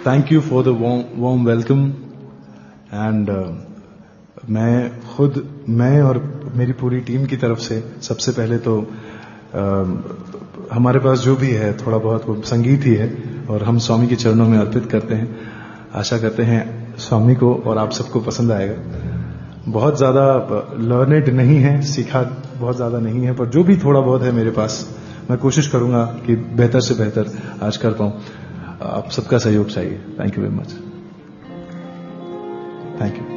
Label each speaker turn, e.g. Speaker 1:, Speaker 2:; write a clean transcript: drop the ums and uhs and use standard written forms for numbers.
Speaker 1: Thank you for the warm welcome. And मैं और मेरी पूरी टीम की तरफ से सबसे पहले तो हमारे पास जो भी है थोड़ा बहुत वो संगीत ही है और हम स्वामी के चरणों में अर्पित करते हैं. आशा करते हैं स्वामी को और आप सबको पसंद आएगा. बहुत ज्यादा लर्नेड नहीं है, सीखा बहुत ज्यादा नहीं है, पर जो भी थोड़ा बहुत है मेरे पास मैं कोशिश करूंगा कि बेहतर से बेहतर आज कर पाऊं. आप सबका सहयोग चाहिए. Thank you very much. Thank you.